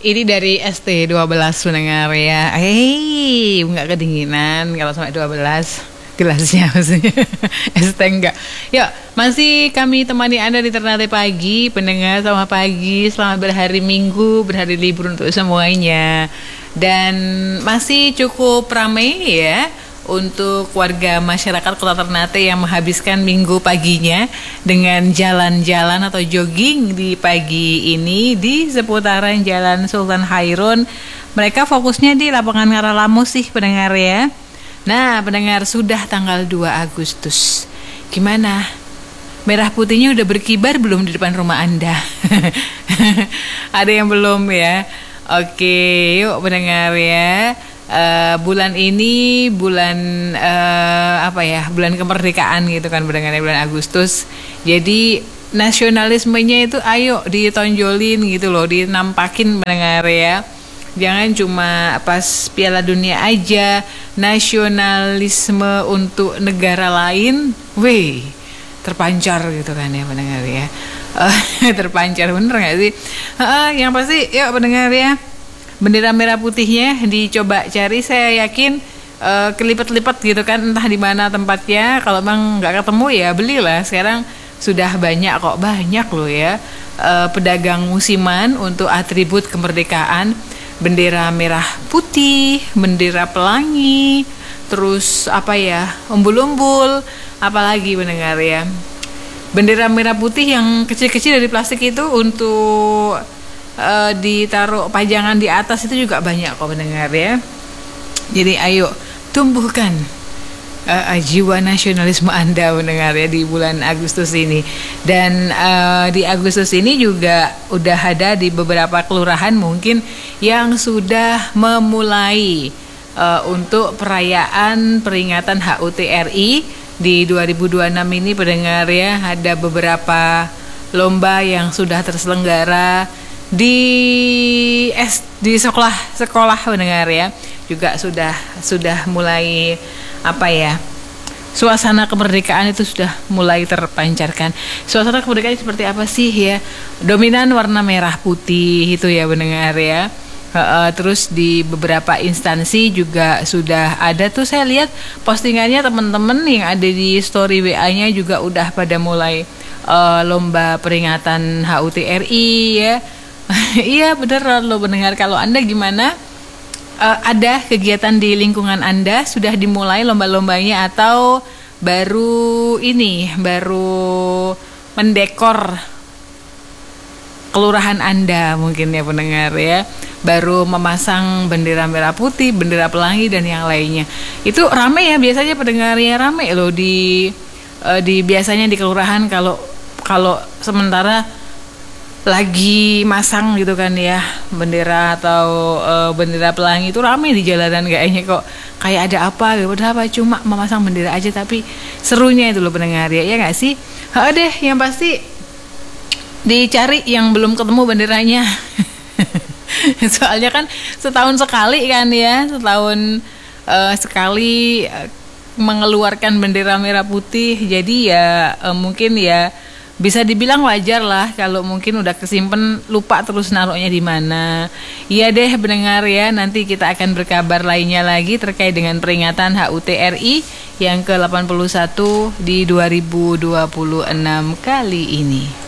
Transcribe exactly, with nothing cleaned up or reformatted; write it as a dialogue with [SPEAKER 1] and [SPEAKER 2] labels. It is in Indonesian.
[SPEAKER 1] Ini dari S T dua belas pendengar ya. Hei, nggak kedinginan kalau sampai dua belas gelasnya maksudnya. S T enggak. Ya, masih kami temani Anda di Ternate Pagi. Pendengar, selamat pagi, selamat berhari Minggu, berhari libur untuk semuanya. Dan masih cukup ramai ya untuk warga masyarakat Kota Ternate yang menghabiskan minggu paginya dengan jalan-jalan atau jogging di pagi ini di seputaran Jalan Sultan Hairun. Mereka fokusnya di lapangan Ngaralamu sih pendengar ya. Nah pendengar, sudah tanggal dua Agustus. Gimana? Merah putihnya udah berkibar belum di depan rumah Anda? Ada yang belum ya? Oke, yuk pendengar ya. Uh, bulan ini bulan uh, apa ya bulan kemerdekaan gitu kan berdengarnya bulan Agustus, jadi nasionalismenya itu ayo ditonjolin gitu loh, dinampakin pendengar ya, jangan cuma pas Piala Dunia aja nasionalisme untuk negara lain, weh terpancar gitu kan ya pendengar ya. Uh, terpancar bener nggak sih? Uh, yang pasti yuk pendengar ya, bendera merah putihnya dicoba cari, saya yakin uh, kelipet-lipet gitu kan, entah di mana tempatnya. Kalau emang nggak ketemu ya belilah. Sekarang sudah banyak kok, banyak loh ya uh, pedagang musiman untuk atribut kemerdekaan, bendera merah putih, bendera pelangi, terus apa ya, umbul-umbul, apalagi mendengar ya. Bendera merah putih yang kecil-kecil dari plastik itu untuk Uh, ditaruh pajangan di atas itu juga banyak kok mendengar ya. Jadi ayo tumbuhkan uh, uh, jiwa nasionalisme Anda mendengar ya di bulan Agustus ini. Dan uh, di Agustus ini juga udah ada di beberapa kelurahan mungkin yang sudah memulai uh, untuk perayaan peringatan H U T R I di dua ribu dua puluh enam ini pendengar ya. Ada beberapa lomba yang sudah terselenggara di es di sekolah sekolah mendengar ya, juga sudah sudah mulai apa ya, suasana kemerdekaan itu sudah mulai terpancarkan. Suasana kemerdekaan seperti apa sih ya? Dominan warna merah putih itu ya mendengar ya. Uh, terus di beberapa instansi juga sudah ada tuh, saya lihat postingannya teman-teman yang ada di story W A-nya juga udah pada mulai uh, lomba peringatan H U T R I ya. Iya bener lo mendengar. Kalau Anda gimana? Uh, ada kegiatan di lingkungan Anda sudah dimulai lomba-lombanya atau baru ini baru mendekor kelurahan Anda mungkin ya pendengar ya, baru memasang bendera merah putih, bendera pelangi dan yang lainnya. Itu rame ya biasanya pendengarnya, rame loh di uh, di biasanya di kelurahan kalau kalau sementara lagi masang gitu kan ya bendera atau uh, bendera pelangi, itu ramai di jalanan kayaknya, kok kayak ada apa gitu, padahal apa cuma memasang bendera aja, tapi serunya itu loh pendengar ya, ya nggak sih? Ha deh, yang pasti dicari yang belum ketemu benderanya. Soalnya kan setahun sekali kan ya, setahun uh, sekali uh, mengeluarkan bendera merah putih, jadi ya uh, mungkin ya bisa dibilang wajar lah kalau mungkin udah kesimpan, lupa terus naruhnya di mana. Iya deh pendengar ya, nanti kita akan berkabar lainnya lagi terkait dengan peringatan H U T R I yang ke delapan puluh satu di dua ribu dua puluh enam kali ini.